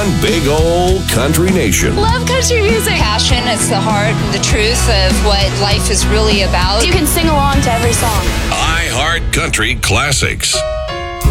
on Big Old Country Nation. Love country music. Passion, it's the heart and the truth of what life is really about. You can sing along to every song. I Heart Country Classics.